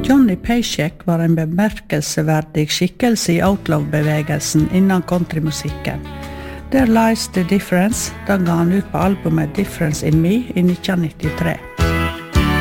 Johnny Paycheck var en bemerkelsesverdig skikkelse i outlaw-bevegelsen innen countrymusikken. There Lies the Difference, da ga han ut på albumet Difference in Me i 1993.